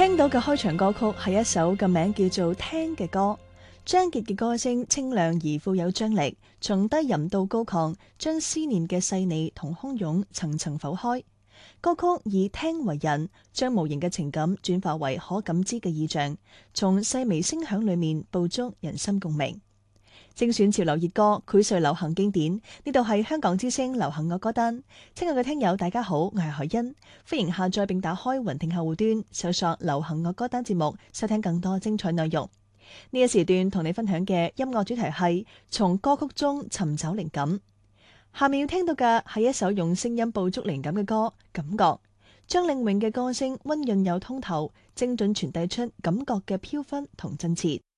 聽到嘅開場歌曲係一首個名叫做《聽》嘅歌。張傑嘅歌聲清亮而富有張力，從低吟到高亢，將思念嘅細膩同洶湧層層剖開。歌曲以聽為引，將無形嘅情感轉化為可感知嘅意象，從細微聲響裏面捕捉人心共鳴。精選潮流熱歌，薈萃流行經典。呢度係香港之聲流行樂歌單。親愛嘅聽友，大家好，我係海欣，歡迎下載並打開雲聽客戶端，搜索流行樂歌單節目，收聽更多精彩內容。呢一時段同你分享嘅音樂主題係從歌曲中尋找靈感。下面要聽到嘅係一首用聲音捕捉靈感嘅歌《感覺》。張靚穎嘅歌聲溫潤又通透，精準傳遞出感覺嘅飄忽同真切。